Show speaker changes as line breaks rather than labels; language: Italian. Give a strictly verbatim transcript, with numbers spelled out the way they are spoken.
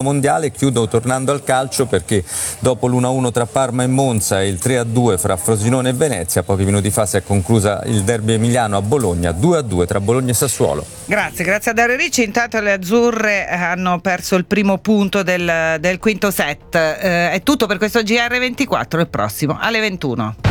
mondiale. Chiudo tornando al calcio perché dopo l'uno a uno tra Parma e Monza e il tre a due fra Frosinone e Venezia, pochi minuti fa si è conclusa il derby emiliano a Bologna, due a due tra Bologna e Sassuolo.
Grazie, grazie a Dario Ricci. Intanto le azzurre hanno perso il primo punto del, del quinto set. Eh, è tutto per questo G R ventiquattro, il prossimo alle ventuno.